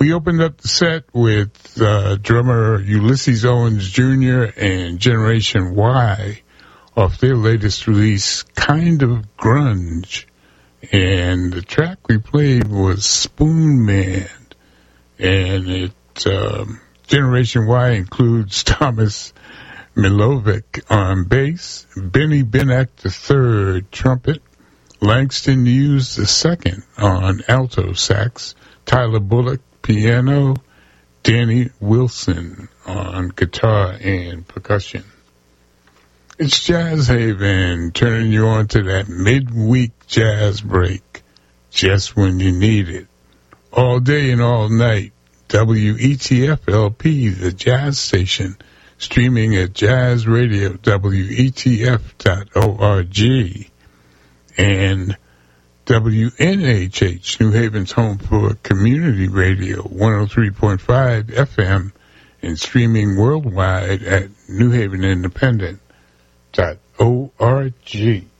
We opened up the set with drummer Ulysses Owens Jr. and Generation Y off their latest release, Kind of Grunge. And the track we played was Spoon Man. And Generation Y includes Thomas Milovic on bass, Benny Benek III trumpet, Langston Hughes II on alto sax, Tyler Bullock piano, Danny Wilson on guitar and percussion. It's Jazz Haven, turning you on to that midweek jazz break, just when you need it. All day and all night, WETF-LP, the jazz station, streaming at jazzradio.wetf.org, and WNHH, New Haven's home for community radio, 103.5 FM, and streaming worldwide at newhavenindependent.org.